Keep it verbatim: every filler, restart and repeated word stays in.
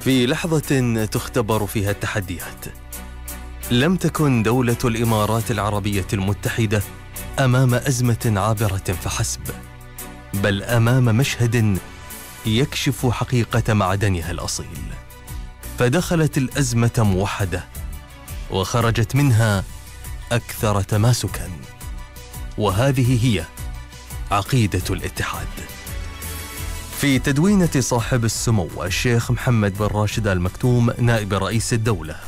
في لحظة تختبر فيها التحديات، لم تكن دولة الإمارات العربية المتحدة أمام أزمة عابرة فحسب، بل أمام مشهد يكشف حقيقة معدنها الأصيل. فدخلت الأزمة موحدة وخرجت منها أكثر تماسكاً، وهذه هي عقيدة الاتحاد. في تدوينة صاحب السمو الشيخ محمد بن راشد آل مكتوم نائب رئيس الدولة